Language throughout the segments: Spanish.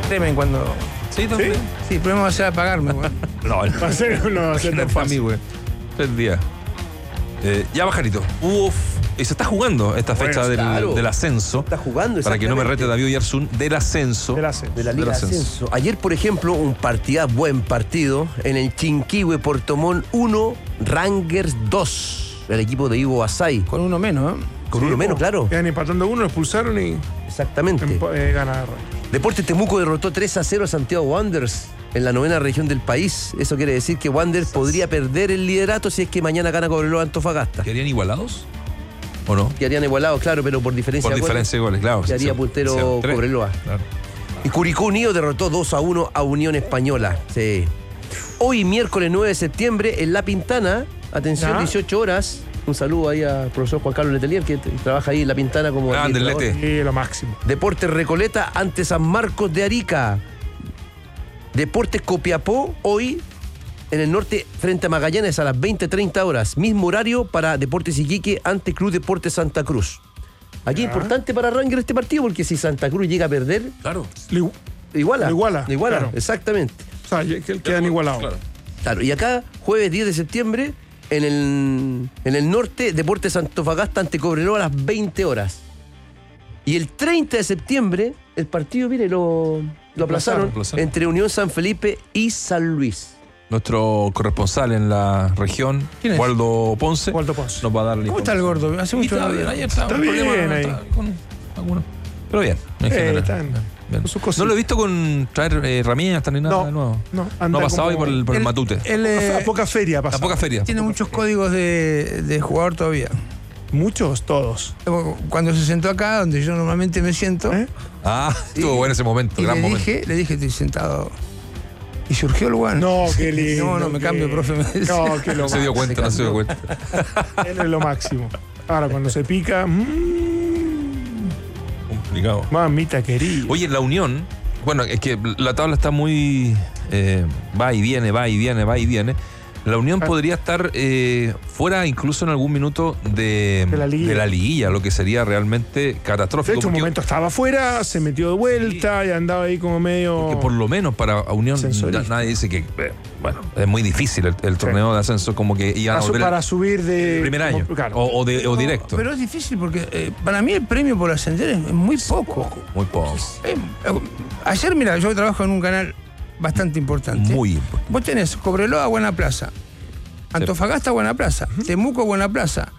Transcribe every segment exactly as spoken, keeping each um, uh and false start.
temen cuando... ¿Sí, también? Sí, sí, el problema va a ser apagarme, güey. No, no. Va a ser, no va a ser tan Imagínate a mí, fácil. güey. Tres días. Eh, ya, Pajarito. Uf. Y se está jugando esta Bueno, fecha del, claro. del ascenso. Está jugando, Para que no me rete exactamente. David Oyarzún, del ascenso. Del ascenso. De la Liga Del de ascenso. Ascenso. Ayer, por ejemplo, un partida, buen partido, en el Chinquihue Portomón uno, Rangers dos. El equipo de Ivo Asai. Con uno menos, ¿eh? Con Sí, uno menos, po. claro. Quedan empatando uno, lo expulsaron y Exactamente. empo- eh, gana. Deportes Temuco derrotó tres a cero a Santiago Wanderers en la novena región del país. Eso quiere decir que Wanderers podría perder el liderato si es que mañana gana Cobreloa Antofagasta. ¿Quedarían igualados? ¿O no? Quedarían igualados, claro, pero por diferencia Por de goles. diferencia de goles, claro. Quedaría Sí, puntero sí, tres. Cobreloa. Claro. Y Curicó Unido derrotó dos a uno a Unión Española. Sí. Hoy, miércoles nueve de septiembre, en La Pintana, atención, ¿Ya? dieciocho horas. Un saludo ahí al profesor Juan Carlos Letelier, que t- trabaja ahí en La Pintana como Grande, administrador. Lete. Sí, lo máximo. Deportes Recoleta ante San Marcos de Arica. Deportes Copiapó, hoy en el norte frente a Magallanes a las veinte treinta horas. Mismo horario para Deportes Iquique ante Club Deportes Santa Cruz. Aquí Ya. importante para Ranger este partido porque si Santa Cruz llega a perder, Claro. Lo- iguala. Lo iguala, Iguala, claro. exactamente. O sea, ya- que quedan igualados. Claro. Claro, y acá, jueves diez de septiembre, en el, en el norte, Deportes Antofagasta ante Cobreloa a las veinte horas. Y el treinta de septiembre, el partido, mire, lo, lo aplazaron, aplazaron. entre Unión San Felipe y San Luis. Nuestro corresponsal en la región, ¿Quién es? Waldo Ponce, Waldo Ponce. nos va a dar la ¿Cómo está el información. gordo? Hace Y mucho está no bien, veo. ayer estaba Está un problema, bien ahí. estaba con algunos. Pero bien, en Eh, general. están Bien. con sus No cositas. lo he visto con traer eh, herramientas ni nada No, de nuevo. no, No anda ha pasado como- ahí por el, por el Él- matute. Él eh, A poca feria A pasa. poca feria. tiene muchos códigos de, de jugador todavía. Muchos, todos. Cuando se sentó acá, donde yo normalmente me siento, ¿Eh? Ah, estuvo bueno ese momento, y gran le momento. dije, le dije, estoy sentado. Y surgió el lugar. No, qué lindo. No, no, me qué- cambio, profe. me decía. No, que lo No se dio máximo. cuenta, no se dio cuenta. Él es lo máximo. Ahora, cuando se pica, mmm, Complicado. mamita querida. Oye, la Unión, bueno, es que la tabla está muy. eh, va y viene, va y viene, va y viene. La Unión Ah. podría estar eh, fuera incluso en algún minuto de, De la liguilla. de la liguilla, lo que sería realmente de catastrófico. hecho, un porque- momento estaba afuera, se metió de vuelta y andaba ahí como medio. Porque por lo menos para Unión Sensorista. na- nadie dice que, eh, bueno, es muy difícil el, el torneo de ascenso, como que iban a a su- volver para el subir de. primer año, como- claro. o, o de- o directo. Pero es difícil porque eh, para mí el premio por ascender es muy poco. Muy poco, Eh, eh, ayer, mira, yo trabajo en un canal bastante importante. muy importante. Vos tenés Cobreloa, Buena Plaza. Antofagasta, Buena Plaza. Temuco, Buena Plaza.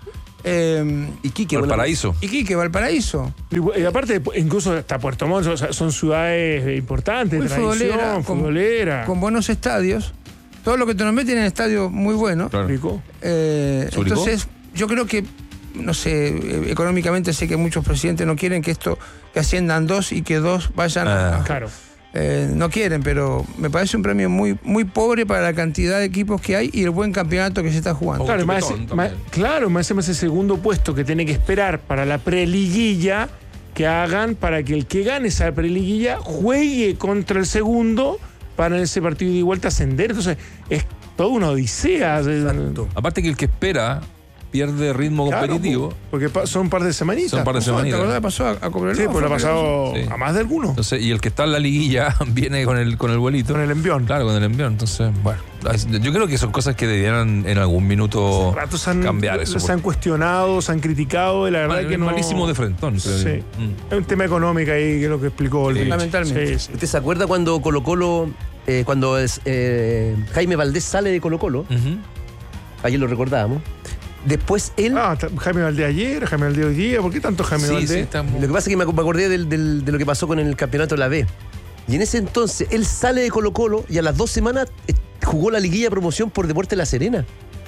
Eh, Iquique, bueno, Valparaíso. Iquique, Valparaíso. Y aparte, incluso hasta Puerto Montt, o sea, son ciudades importantes, Muy tradición, futbolera, con- futbolera. Con buenos estadios. Todo lo que te nos meten en estadios muy buenos. Claro. Rico. Eh, ¿Suricó? entonces, yo creo que, no sé, eh, económicamente sé que muchos presidentes no quieren que esto, que asciendan dos y que dos vayan Ah. a- Claro. Eh, no quieren, pero me parece un premio muy, muy pobre para la cantidad de equipos que hay y el buen campeonato que se está jugando. Oh. Claro, más, chupetón ese- también. más- claro, más ese segundo puesto que tiene que esperar para la preliguilla que hagan para que el que gane esa preliguilla juegue contra el segundo para en ese partido de ida y vuelta ascender. Entonces, es toda una odisea. Exacto. Aparte que el que espera pierde ritmo Claro, competitivo. porque pa- son un par de semanitas. Son un par de ¿Te acordás semanitas. que pasó a, a Cobreloa? Sí, pues lo ha Fue pasado Sí. a más de alguno. Entonces, y el que está en la liguilla viene con el con el vuelito. Con el envión. Claro, con el envión. Entonces, bueno, yo creo que son cosas que debieran en algún minuto Hace rato se han, cambiar eso. se han cuestionado, se han criticado y la verdad Mal- que no. malísimo de frentón. creo Sí. yo. Mm. Es un tema económico ahí, que es lo que explicó el Sí. Rich. Fundamentalmente. Sí, sí. ¿Usted se acuerda cuando Colo Colo, eh, cuando es, eh, Jaime Valdés sale de Colo Colo? Ujú. Ayer lo recordábamos. Después él... Ah, ta- Jaime Valdés ayer, Jaime Valdés hoy día. ¿Por qué tanto Jaime Sí, Valdés? sí, estamos- Lo que pasa es que me ac- me acordé del- del- de lo que pasó con el campeonato de la B. Y en ese entonces él sale de Colo Colo y a las dos semanas eh, jugó la liguilla de promoción por Deportes La Serena.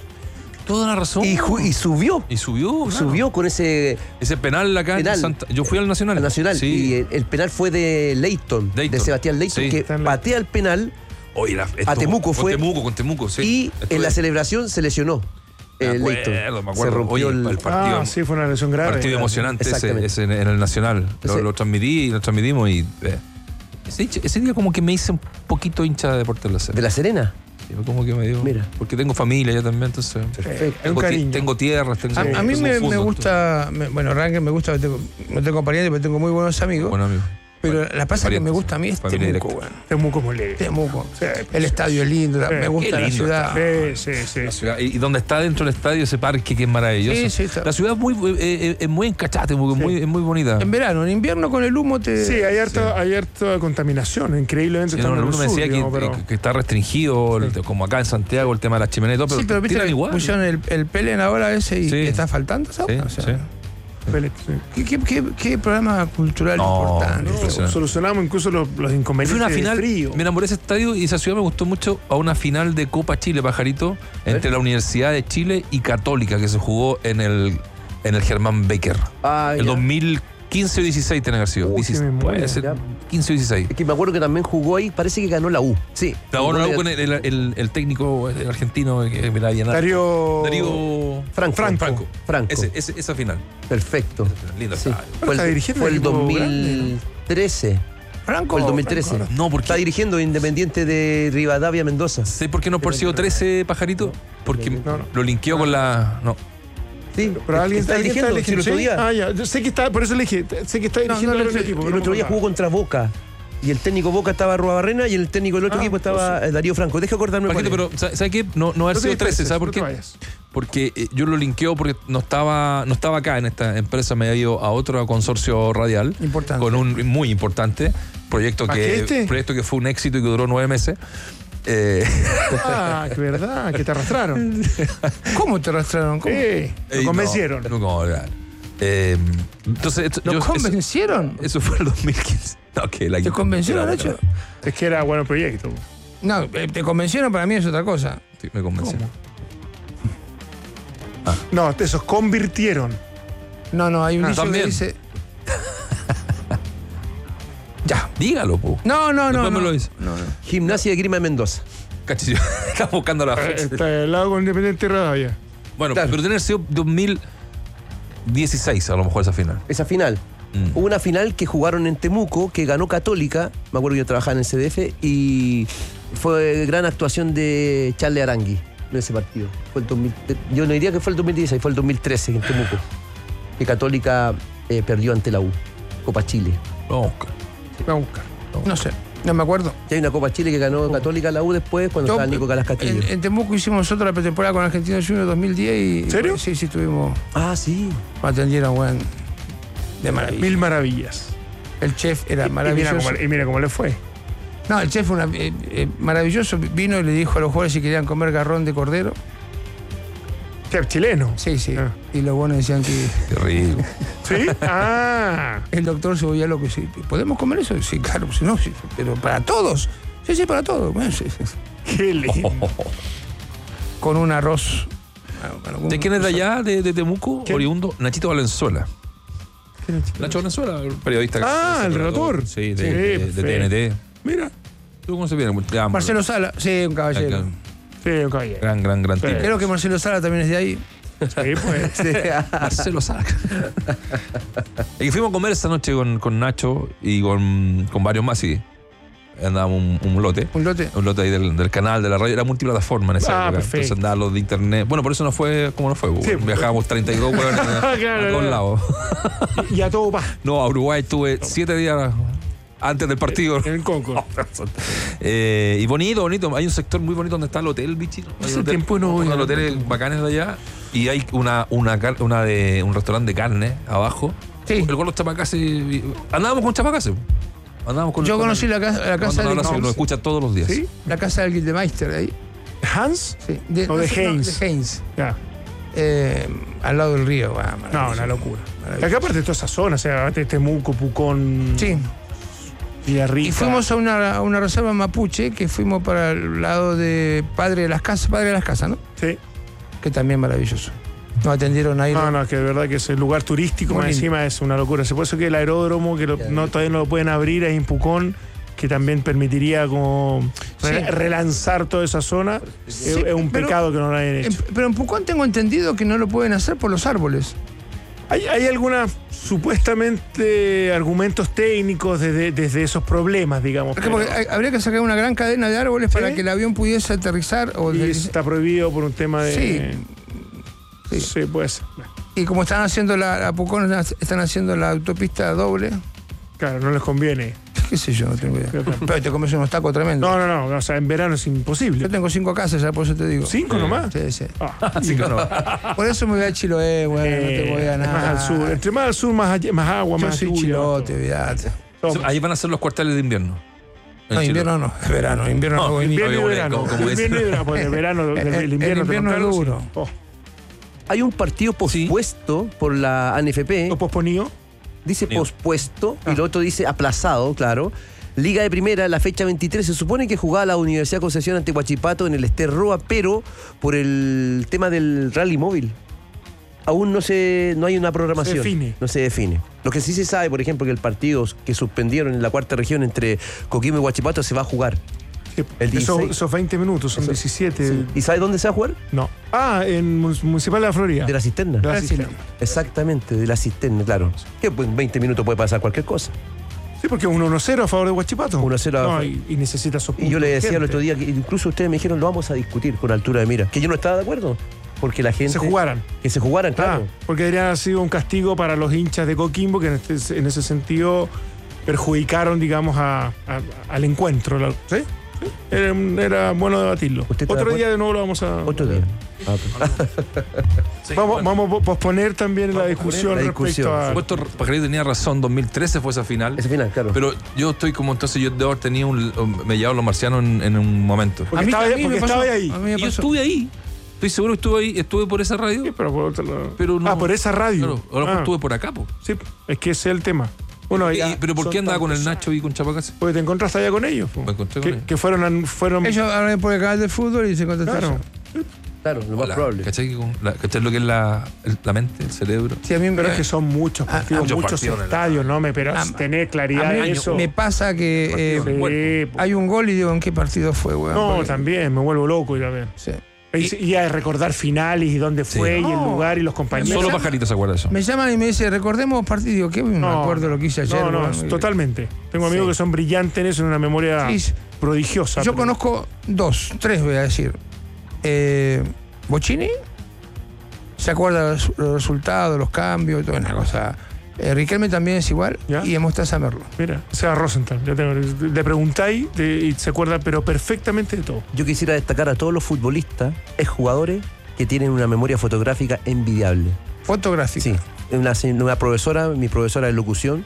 Toda la razón. Y, ju- y subió. Y subió. claro. Subió con ese Ese penal acá Penal. en Santa. Yo fui al Nacional. al Nacional. Sí. Y el, el penal fue de Leighton, de Leighton. Sebastián Leighton, Sí. que Está en patea el penal Oye, la- esto- a Temuco con fue- Temuco, con Temuco, sí. y Estuve- en la celebración se lesionó. Me eh, acuerdo, Leighton. me acuerdo. Se rompió Oye, el, el partido. Ah, sí, fue una lesión grave. Partido emocionante ese, Exactamente. ese en el Nacional. Lo, Ese- lo transmití, lo transmitimos y. eh, ese, ese día como que me hice un poquito hincha de Deportes La Serena. de La Serena. Sí, como que me dio. Mira. Porque tengo familia ya también, entonces. Perfecto. Es un Tengo, ti- cariño. tengo tierras, tengo. A, a mí tengo me, un me fútbol, gusta, me- bueno, Ranger me gusta, tengo- no tengo parientes, pero tengo muy buenos entonces, amigos. Bueno, amigo. Pero la pasa que me Parientes, gusta a mí es familia Temuco, directa. weón. Temuco muy lindo. Temuco. Sí, El estadio es lindo, la- Sí. me gusta Qué la lindo ciudad. Sí, sí, sí. sí. ciudad. Y y donde está dentro del estadio ese parque que es maravilloso. Sí, sí, está- La ciudad es muy, eh, eh, es muy encachate, muy, muy, es muy bonita. En verano, en invierno con el humo te. Sí, hay harta, hay harta contaminación, increíblemente. Sí, no, estando en uno me el sur, decía que, digamos, pero- que- que está restringido, el- como acá en Santiago, el tema de las chimeneas y todo, pero, Sí, pero viste tiran que igual. pusieron el, el Pelen ahora ese y Sí. está faltando, ¿sabes? Sí, O sea, sí. Pellet, sí. ¿qué, qué, qué, qué programa cultural No, importante? no, este? impresionante. Solucionamos incluso los, los Fue inconvenientes una del final, frío. me enamoré de ese estadio y esa ciudad me gustó mucho a una final de Copa Chile, Pajarito, entre la Universidad de Chile y Católica, que se jugó en el, en el Germán Becker. Ah, El ya. dos mil quince o dieciséis tiene que haber sido. Uy, qué dieciséis, memoria, puede ser ya. quince o dieciséis. Es que me acuerdo que también jugó ahí, parece que ganó la U. Sí. La Jugó ONU en con el, el, el- el técnico el argentino que me la había Darío. Darío Franco. Franco. Franco. Ese, ese- esa final. Perfecto. Lindo Sí. estadio. Fue está el, dirigiendo fue un el equipo dos mil trece. Franco. Fue el dos mil trece. Franco, No, porque Está dirigiendo Independiente de Rivadavia, Mendoza. ¿sé por qué no por sido trece, Pajarito? Porque No, no. lo linkeó con la. No. Sí, Pero alguien está alguien dirigiendo. Sí, el otro ¿sí? día, Ah, ya. Yo sé que está, por eso le dije, sé que está dirigiendo no, el no, equipo. el pero otro no día me jugó acordaba. contra Boca. Y el técnico Boca estaba Arruabarrena y el técnico del otro Ah, equipo estaba entonces- eh, Darío Franco. Deja acordarme cuál Pajarito, es. pero ¿sabe sabe qué? No, no haber No te sido trece, estreses, ¿sabe no por te qué? vayas. Porque eh, yo lo linkeo porque no estaba, no estaba acá en esta empresa, me había ido a otro consorcio radial. Importante. Con un muy importante proyecto ¿Más que, que este? proyecto que fue un éxito y que duró nueve meses. Eh, Ah, que verdad, que te arrastraron. ¿Cómo te arrastraron? ¿Cómo? Eh, eh, lo convencieron. No, no, no, claro. Eh, entonces, esto- ¿Lo yo- eso, convencieron? eso fue el dos mil quince. No, que la ¿Te convencieron, era Nacho? buena. Es que era bueno el proyecto. No, eh, te convencieron, para mí es otra cosa. Sí, me convencieron. No, esos convirtieron. No, no, hay un Ah, dicho que también. dice. Ya. Dígalo, po. No, no, no. Después me no. lo dice. No, no. Gimnasia de Grima de Mendoza. Cachillo. Estamos buscando la Eh, fecha. Está al lado con Independiente Rivadavia. Bueno, Claro. pero tiene que ser dos mil dieciséis a lo mejor esa final. Esa final. Mm. Hubo una final que jugaron en Temuco, que ganó Católica. Me acuerdo que yo trabajaba en el C D F y fue gran actuación de Charles Arangui en ese partido. Fue el dos mil, yo no diría que fue el dos mil dieciséis, fue el dos mil trece en Temuco. Que Católica eh, perdió ante la U. Copa Chile. Vamos a buscar. Va a buscar. No sé, no me acuerdo. Y hay una Copa Chile que ganó Católica la U después cuando Yo, estaba Nico Calas Castillo. En, en Temuco hicimos nosotros la pretemporada con Argentina Junior dos mil diez y. ¿En serio? Sí, sí, estuvimos. Ah, sí. Me atendieron, weón. De maravilla. Mil maravillas. El chef era Y mira, maravilloso. cómo, y mira cómo le fue. No, el chef fue una- eh, eh, maravilloso. Vino y le dijo a los jugadores si querían comer garrón de cordero. Chef chileno. Sí, sí. Ah. Y los buenos decían que Qué rico. ¿Sí? Ah. el doctor se volvía loco. Sí, ¿podemos comer eso? Sí, claro, pues, no, sí, pero para todos. Sí, sí, para todos. Bueno, sí, sí. Qué lindo. Con un arroz. bueno, con- ¿De quién es de allá, de, de Temuco? ¿Quién? Oriundo. Nachito Valenzuela. Nacho Valenzuela, el periodista. que- Ah, el relator. relator. Sí, de, Sí, de- de perfecto. T N T. Mira. ¿Tú cómo se viene? Ya, Marcelo Sala, sí, un caballero. Gran, Sí, un caballero. gran, gran, gran Sí. tipo. Creo que Marcelo Sala también es de ahí. Sí, pues. Marcelo Sala. Y que fuimos a comer esta noche con, con Nacho y con, con varios más y andábamos un, un lote. Un lote. Un lote ahí del, del canal de la radio. Era multiplataforma en esa Ah, época. perfecto. Entonces andaba los de internet. Bueno, por eso no fue como no fue. Sí, Viajábamos treinta y dos hueones a, Claro, a todos claro. lados. Y a todo va. No, a Uruguay estuve siete días antes del partido. En el Concord. Eh, y bonito, bonito. Hay un sector muy bonito donde está el hotel, bichi. Hay Hace un hotel- tiempo no voy unos a- hoteles bacanes de allá. Y hay una, una, car- una de un restaurante de carne abajo. Sí. El con los chapacase. Andábamos con chapacase. Andábamos con Yo con- conocí la casa, la Mando casa un del abrazo, que lo escucha todos los días. ¿Sí? la casa del Gildemeister ahí. ¿Hans? Sí. O de sé, no, Heinz. de Heinz. Ya. Eh, al lado del río. ah, No, maravilloso. una locura. Maravilloso. Acá aparte de toda esa zona, o sea, este Temuco, Pucón, Sí. Villarrica. Y fuimos a una, a una reserva mapuche que fuimos para el lado de Padre de las Casas, Padre de las Casas, ¿no? Sí. Que también maravilloso. Nos atendieron ahí. No, ¿no? no, que de verdad que ese lugar turístico Muy más lindo. encima es una locura. Se puede eso que el aeródromo, que lo- no, todavía no lo pueden abrir ahí en Pucón, que también permitiría como re- Sí. relanzar toda esa zona. Sí, es, es un pero- pecado que no lo hayan En- hecho. pero en Pucón tengo entendido que no lo pueden hacer por los árboles. Hay, hay algunas supuestamente argumentos técnicos desde, desde esos problemas, digamos. Porque, pero- porque hay- habría que sacar una gran cadena de árboles ¿Sí? para que el avión pudiese aterrizar. O y de- eso está prohibido por un tema de. Sí. Sí, puede ser. y como están haciendo la, a Pucón están haciendo la autopista doble. Claro, no les conviene. ¿Qué sé yo? No tengo idea. Pero te comes unos tacos tremendos. No, no, no. O sea, en verano es imposible. Yo tengo cinco casas, ya por eso te digo. ¿Cinco nomás? Sí, sí. Ah, Cinco no. Por eso me voy a Chiloé, bueno, eh, no te voy a nada. Más al sur. Entre más al sur, más, allá- más agua, Yo más soy lluvia. chilote, olvidate. Somos. Ahí van a ser los cuarteles de invierno. En No, Chile. invierno no, es verano, invierno no, No, voy ni- Invierno y Como- verano. como- como Invierno y dice. verano. Pues el verano, el, El- el invierno, el invierno te es lo cargo, duro. sí. Oh. Hay un partido pospuesto por la A N F P. ¿Lo posponido? Dice Mío. pospuesto Ah. y lo otro dice aplazado, claro. Liga de Primera, la fecha veintitrés. Se supone que jugaba la Universidad de Concepción ante Huachipato en el Ester Roa, pero por el tema del rally móvil. Aún no se no hay una programación. Se define. No se define. Lo que sí se sabe, por ejemplo, que el partido que suspendieron en la cuarta región entre Coquimbo y Huachipato se va a jugar. Sí, El esos, dieciséis. esos veinte minutos, son Eso- diecisiete. Sí. ¿Y sabe dónde se va a jugar? No. Ah, en Mun- Municipal de la Florida. De la cisterna. De la Brasil. cisterna. Exactamente, de la cisterna, claro. Que pues, en veinte minutos puede pasar cualquier cosa. Sí, porque un uno cero a favor de Huachipato. uno a cero a No, favor. y, y necesita esos Y yo le decía el urgentes. otro día que incluso ustedes me dijeron lo vamos a discutir con altura de mira. Que yo no estaba de acuerdo. Porque la gente. Se jugaran. Que se jugaran, Ah, claro. porque debería haber sido un castigo para los hinchas de Coquimbo que en, este- en ese sentido perjudicaron, digamos, a- a- al encuentro. ¿Sí? ¿Sí? Era, era bueno debatirlo. ¿Usted está de Otro acuerdo? día de nuevo lo vamos a... Otro día. Ah, pues. Sí, Vamos, bueno. vamos a posponer también la Vamos a discusión posponer la respecto discusión. a... Por supuesto, Pajarito tenía razón, dos mil trece fue esa final. Ese final, claro. Pero yo estoy como entonces, yo debo haber tenido un. Me llevaron los marcianos en, en un momento. Porque estaba, a mí porque me pasó, estaba ahí. a mí me Y yo pasó. estuve ahí. Estoy seguro que estuve ahí, estuve por esa radio. Sí, pero por otro lado. Pero no- Ah, por esa radio. Claro, a lo mejor Ah, estuve por acá, po. sí, es que ese es el tema. Bueno, Y- ya pero ¿por son qué andaba con el tantos Nacho y con Chapacase? Porque te encontraste allá con ellos. po. Me encontré con que, ellos. que fueron, a- fueron Ellos hablan por el canal de fútbol y se contestaron. claro. Claro, lo más Hola, probable. ¿Cachai? que con la- ¿Cachai lo que es la, el- la mente, el cerebro? Sí, a mí me, Pero es que son muchos Ah, partidos, muchos muchos partidos en el- estadios, ¿no? Me, pero Ah, tener claridad a mí en eso. me pasa que Partido. eh, Sí, po. hay un gol y digo, ¿en qué partido fue, weón? No, Porque- también, me vuelvo loco y a ver. Sí. Y, y a recordar finales y dónde Sí. fue y el No. lugar y los compañeros. Solo llama- Pajarito se acuerda de eso. Me llaman y me dicen, recordemos partido. Digo, ¿qué? Me No, acuerdo lo que hice ayer. No, no, weón. totalmente. Tengo amigos Sí. que son brillantes en eso, en una memoria Sí, sí. prodigiosa. Yo pero- conozco dos, tres voy a decir. Eh, Bocini, se acuerda de los, los resultados, los cambios, toda una cosa. Eh, Riquelme también es igual. ¿Ya? Y Mostaza Merlo. Mira, o sea, Rosenthal. Ya tengo- le preguntáis de- y se acuerda, pero perfectamente de todo. Yo quisiera destacar a todos los futbolistas, exjugadores, que tienen una memoria fotográfica envidiable. Fotográfica. Sí. Una, una profesora, mi profesora de locución,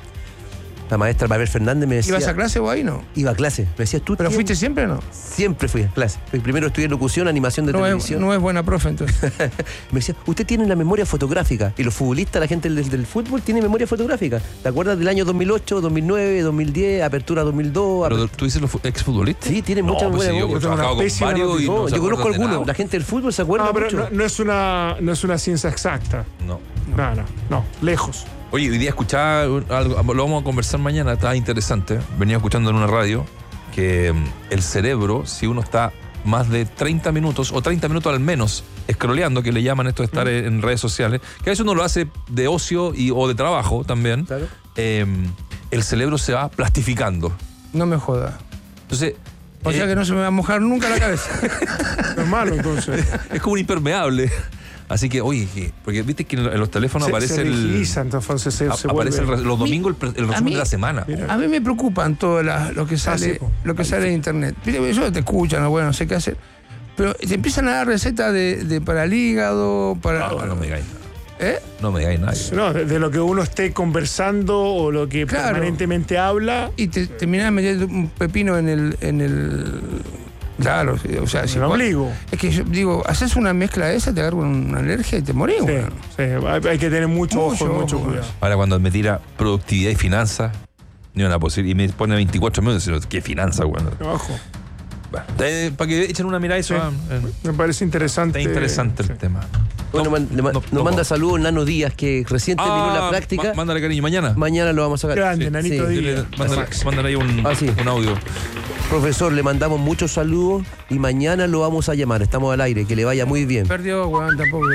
la maestra Mabel Fernández, me decía. ¿Ibas a clase o ahí no? Iba a clase. Me decía, tú ¿Pero tienes- fuiste siempre o no? Siempre fui a clase. Primero estudié locución, animación de No es, televisión. no es buena profe, entonces. Me decía, usted tiene una memoria fotográfica. Y los futbolistas, la gente del, del fútbol, tiene memoria fotográfica. ¿Te acuerdas del año dos mil ocho, dos mil nueve, dos mil diez, apertura dos mil dos? Pero aper- tú dices los fu- exfutbolistas. Sí, tienen mucha no, pues buena sí, yo memoria. he trabajado con Pésima varios y noticia. no No, se yo conozco acuerdan de algunos. nada. La gente del fútbol se acuerda No, pero mucho. no, no es una, no es una ciencia exacta. No. No, no, no, lejos. Oye, hoy día escuchaba un- algo, lo vamos a conversar mañana, está interesante. Venía escuchando en una radio que mm, el cerebro, si uno está más de treinta minutos o treinta minutos al menos scrolleando, que le llaman esto de estar en, en redes sociales, que a veces uno lo hace de ocio y, o de trabajo también, Claro. eh, el cerebro se va plastificando. No me jodas. Entonces, O sea eh, que no se me va a mojar nunca la cabeza. No es malo, entonces. es como un impermeable. Así que, oye, que- porque viste que en lo- en los teléfonos se, aparece se el. rigidizan, entonces se, a- se aparece el vuelve- re- los domingos el, pre- el a resumen mí- de la semana. Mira. A mí me preocupan todo la- lo que Ah, sale, sí, po. lo que sale en internet. Viste, yo te escuchan, no, bueno, no sé qué hacer. Pero te empiezan a dar recetas de, de para el hígado, para. No, no me digáis nada. ¿Eh? No me digáis nada. No, de, de lo que uno esté conversando o lo que Claro. permanentemente habla. Y te terminás metiendo un pepino en el. En el claro, sí, o sea, En si el vos- ombligo. Es que yo digo, haces una mezcla de esa, te agarra una alergia y te morís, Sí, weón. sí, hay, hay que tener mucho, Mucho ojo y mucho ojo, cuidado. Ahora cuando me tira productividad y finanzas, ni una posibilidad. Y me pone veinticuatro minutos y digo, ¿qué finanzas, weón? Ojo, Bueno, eh, para que echen una mirada a eso. Sí. ah, eh, me parece interesante. está interesante Sí. el tema. Bueno, No, man- le ma- no, nos no, manda no. saludos Nano Díaz, que recién terminó Ah, la práctica. ma- mándale cariño mañana. Mañana lo vamos a sacar. Grande, Sí, Nanito sí. Díaz. Dile- Mándale, Max. mándale ahí un, Ah, sí. un audio. Profesor, le mandamos muchos saludos y mañana lo vamos a llamar. Estamos al aire, que le vaya muy bien. Perdió, weón, tampoco.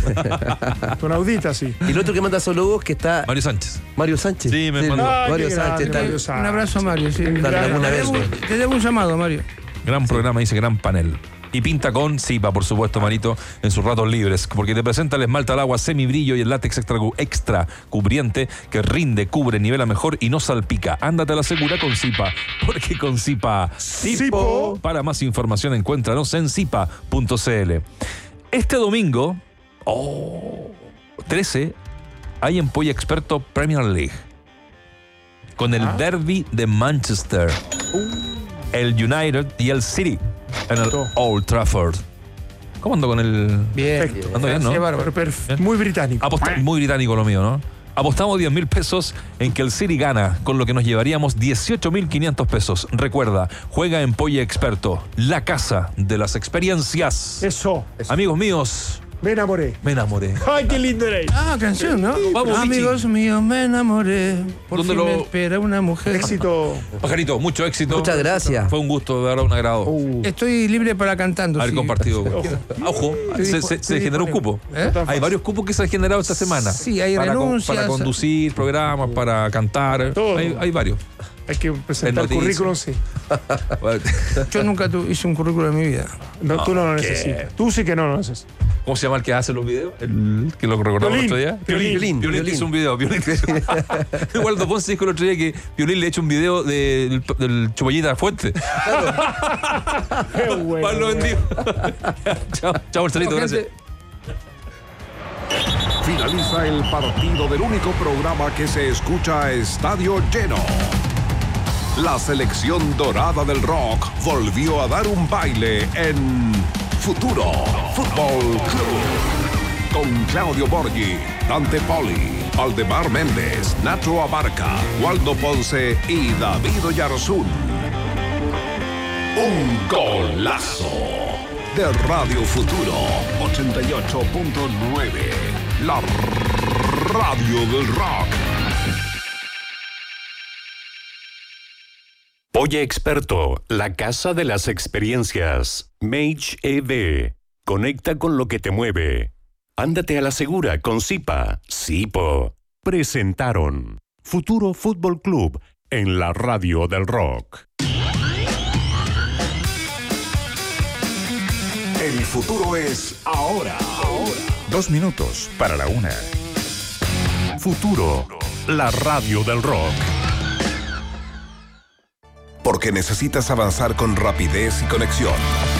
Con Audita, sí. Y el otro que manda saludos, que está Mario Sánchez. Mario Sánchez. Sí, me Del- mandó. Ay, Mario qué Sánchez. grande, está- Mario Sánchez. Un abrazo a Mario, sí. Dale, Gracias. alguna Te vez. debo- Te debo un llamado, Mario. Gran programa, dice gran panel. Y pinta con Zipa, por supuesto, manito, en sus ratos libres, porque te presenta el esmalte al agua semibrillo y el látex extra, extra cubriente que rinde, cubre, nivela mejor y no salpica. Ándate a la segura con Zipa, porque con Zipa, Zipo. Para más información encuéntranos en zipa punto c l. Este domingo, oh, trece, hay en Polla Experto Premier League, con el ah. derby de Manchester, uh. el United y el City en el Old Trafford. ¿Cómo ando con el...? Bien. Ando bien, ¿no? Sí, bárbaro, bien. Muy británico. Aposta- muy británico lo mío, ¿no? Apostamos diez mil pesos en que el City gana, con lo que nos llevaríamos dieciocho mil quinientos pesos. Recuerda, juega en Polla Experto, la casa de las experiencias. Eso. Eso. Amigos míos, me enamoré. Me enamoré. Ay, qué lindo era eso. Ah, canción, ¿no? Vamos, amigos Michi. míos, me enamoré. Por ¿Dónde fin lo- me espera una mujer. Éxito. Pajarito, mucho éxito. Muchas gracias. Fue un gusto, de verdad, un agrado. Uh, Estoy libre para cantando. Haber sí. compartido. Ojo. Ojo, se, se- se estoy generó un cupo. ¿Eh? Hay varios cupos que se han generado esta semana. Sí, hay para, con- renuncias. para conducir programas, para cantar. Todo. Hay, hay varios. hay que presentar noticias. currículum, sí. Yo nunca tu- hice un currículo en mi vida. No, tú no lo ¿qué? necesitas. Tú sí que no lo necesitas. ¿Cómo se llama el que hace los videos? El que lo recordamos el Violín. otro día. Violín. Violín, Violín. hizo un video. Violín hizo- Waldo Ponce dijo el otro día que Violín le ha hecho un video de- del, del Chupallita Fuente. Qué bueno. Pablo bendigo. Chao, chao, Marcelito, Bueno, gracias. gente, Finaliza el partido del único programa que se escucha a estadio lleno. La selección dorada del rock volvió a dar un baile en Futuro Fútbol Club. Con Claudio Borghi, Dante Poli, Aldemar Méndez, Nacho Abarca, Waldo Ponce y David Oyarzún. Un golazo de Radio Futuro ochenta y ocho punto nueve. La radio del rock. Polla Experto, la casa de las experiencias. Mage E D. Conecta con lo que te mueve. Ándate a la segura con Zipa. Zipo. Presentaron Futuro Fútbol Club en la radio del rock. El futuro es ahora. Dos minutos para la una. Futuro, la radio del rock. Porque necesitas avanzar con rapidez y conexión.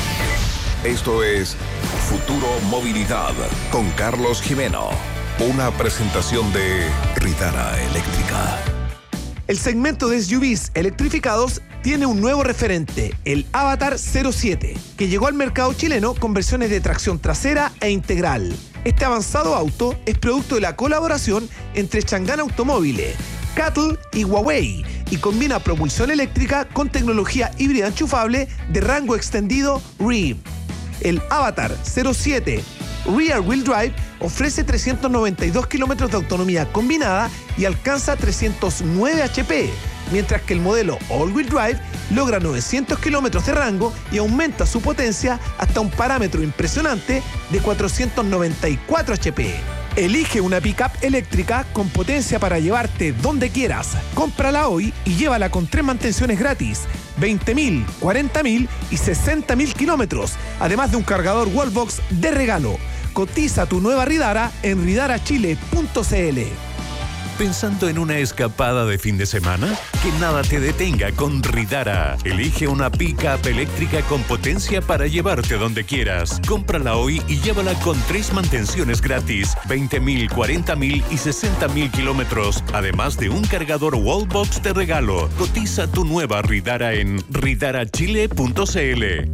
Esto es Futuro Movilidad con Carlos Jimeno. Una presentación de Ridara Eléctrica. El segmento de S U Vs electrificados tiene un nuevo referente, el Avatar cero siete, que llegó al mercado chileno con versiones de tracción trasera e integral. Este avanzado auto es producto de la colaboración entre Chang'an Automóviles, Cattle y Huawei y combina propulsión eléctrica con tecnología híbrida enchufable de rango extendido R E E. El Avatar cero siete Rear Wheel Drive ofrece trescientos noventa y dos kilómetros de autonomía combinada y alcanza trescientos nueve H P, mientras que el modelo All Wheel Drive logra novecientos kilómetros de rango y aumenta su potencia hasta un parámetro impresionante de cuatrocientos noventa y cuatro H P. Elige una pickup eléctrica con potencia para llevarte donde quieras. Cómprala hoy y llévala con tres mantenciones gratis, veinte mil, cuarenta mil y sesenta mil kilómetros, además de un cargador Wallbox de regalo. Cotiza tu nueva Ridara en ridara chile punto c l. ¿Pensando en una escapada de fin de semana? Que nada te detenga con Ridara. Elige una pick-up eléctrica con potencia para llevarte donde quieras. Cómprala hoy y llévala con tres mantenciones gratis, veinte mil, cuarenta mil y sesenta mil kilómetros, además de un cargador Wallbox de regalo. Cotiza tu nueva Ridara en ridara chile punto c l.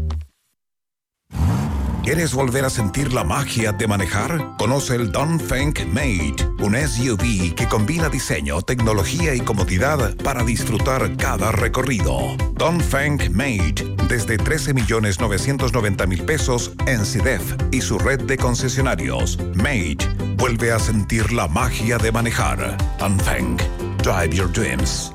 ¿Quieres volver a sentir la magia de manejar? Conoce el Dongfeng Mate, un S U V que combina diseño, tecnología y comodidad para disfrutar cada recorrido. Dongfeng Mate, desde trece millones novecientos noventa mil pesos en C I D E F y su red de concesionarios. Mate, vuelve a sentir la magia de manejar. Dongfeng, drive your dreams.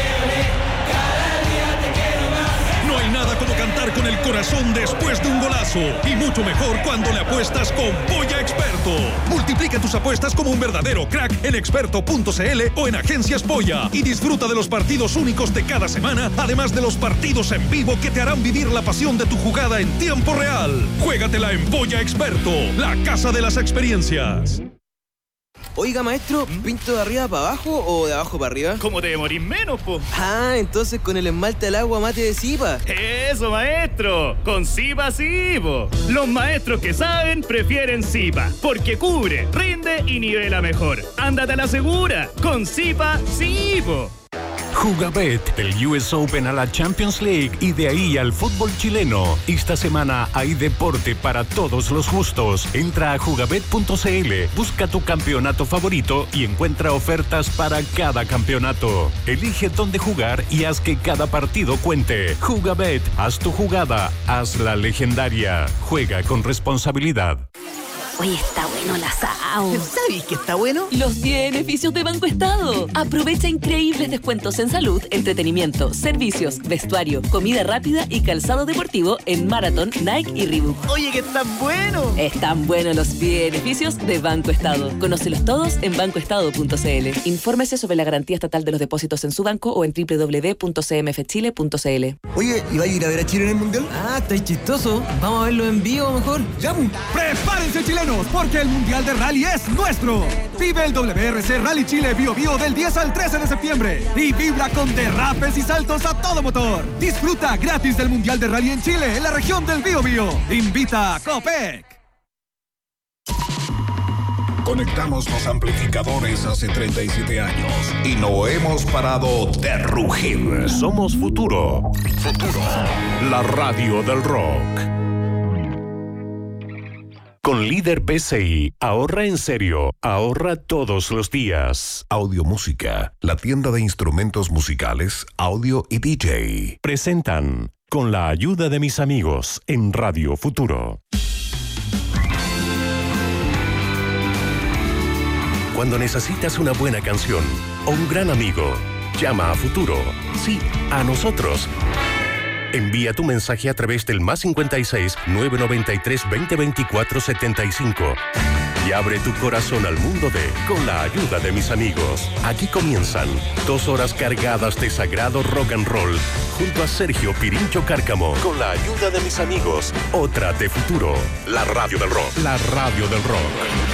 No hay nada como cantar con el corazón después de un golazo. eso y mucho mejor cuando le apuestas con Polla Experto. Multiplica tus apuestas como un verdadero crack en experto punto c l o en Agencias Polla y disfruta de los partidos únicos de cada semana, además de los partidos en vivo que te harán vivir la pasión de tu jugada en tiempo real. Juégatela en Polla Experto, la casa de las experiencias. Oiga, maestro, ¿pinto de arriba para abajo o de abajo para arriba? ¿Cómo te demorís menos, po? Ah, entonces con el esmalte al agua mate de Zipa. ¡Eso, maestro! Con Zipa sí, po. Los maestros que saben prefieren Zipa, porque cubre, rinde y nivela mejor. ¡Ándate a la segura! Con Zipa sí, po. Jugabet, del U S Open a la Champions League y de ahí al fútbol chileno. Esta semana hay deporte para todos los gustos. Entra a jugabet punto c l, busca tu campeonato favorito y encuentra ofertas para cada campeonato. Elige dónde jugar y haz que cada partido cuente. Jugabet, haz tu jugada, hazla legendaria. Juega con responsabilidad. Oye, está bueno el asado. ¿Sabes que está bueno? Los beneficios de Banco Estado. Aprovecha increíbles descuentos en salud, entretenimiento, servicios, vestuario, comida rápida y calzado deportivo en Marathon, Nike y Reebok. Oye, que están buenos. Están buenos los beneficios de Banco Estado. Conócelos todos en banco estado punto c l. Infórmese sobre la garantía estatal de los depósitos en su banco o en doble u doble u doble u punto c m f chile punto c l. Oye, ¿y va a ir a ver a Chile en el Mundial? Ah, está chistoso. Vamos a verlo en vivo mejor. ¡Ya! ¡Prepárense, chilenos! Porque el Mundial de Rally es nuestro. Vive el W R C Rally Chile Bio Bio del diez al trece de septiembre y vibra con derrapes y saltos a todo motor. Disfruta gratis del Mundial de Rally en Chile, en la región del Bio Bio. Invita a Copec. Conectamos los amplificadores hace treinta y siete años y no hemos parado de rugir. Somos Futuro. Futuro. La radio del rock. Con Líder P C I, ahorra en serio, ahorra todos los días. Audio Música, la tienda de instrumentos musicales, audio y D J. Presentan Con la ayuda de mis amigos en Radio Futuro. Cuando necesitas una buena canción o un gran amigo, llama a Futuro. Sí, a nosotros. Envía tu mensaje a través del más cincuenta y seis, nueve noventa y tres, veinte veinticuatro, setenta y cinco y abre tu corazón al mundo de Con la ayuda de mis amigos. Aquí comienzan dos horas cargadas de sagrado rock and roll junto a Sergio Pirincho Cárcamo. Con la ayuda de mis amigos, otra de Futuro, la radio del rock. La radio del rock.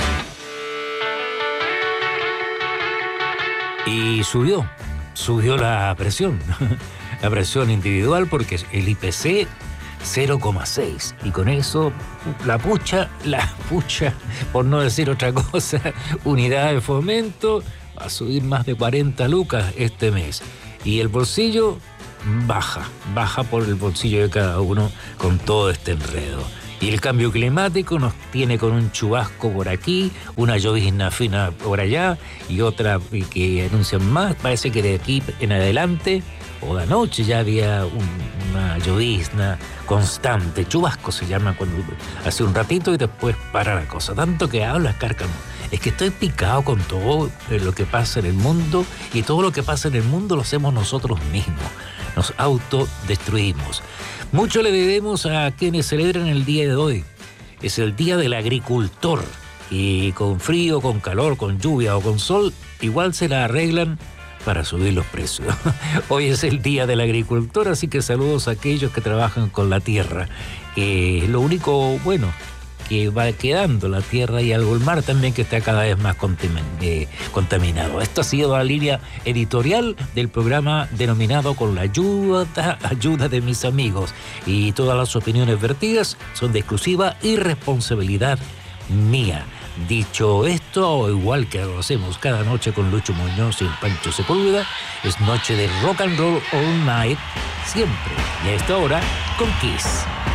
Y subió, subió la presión. La presión individual porque el I P C cero coma seis y con eso la pucha, la pucha, por no decir otra cosa, unidad de fomento va a subir más de cuarenta lucas este mes y el bolsillo baja, baja por el bolsillo de cada uno con todo este enredo. Y el cambio climático nos tiene con un chubasco por aquí, una llovizna fina por allá y otra que anuncian más. Parece que de aquí en adelante o de anoche ya había un, una llovizna constante, chubasco se llama cuando hace un ratito y después para la cosa. Tanto que hablas, Cárcamo, es que estoy picado con todo lo que pasa en el mundo y todo lo que pasa en el mundo lo hacemos nosotros mismos. Nos autodestruimos. Mucho le debemos a quienes celebran el día de hoy. Es el Día del Agricultor. Y con frío, con calor, con lluvia o con sol, igual se la arreglan para subir los precios. Hoy es el Día del Agricultor, así que saludos a aquellos que trabajan con la tierra. Eh, lo único bueno que va quedando la tierra y algo el mar también que está cada vez más eh, contaminado. Esto ha sido la línea editorial del programa denominado Con la ayuda, ayuda de mis amigos. Y todas las opiniones vertidas son de exclusiva y responsabilidad mía. Dicho esto, igual que lo hacemos cada noche con Lucho Muñoz y el Pancho Sepúlveda, es noche de rock and roll all night, siempre. Y a esta hora, con Kiss.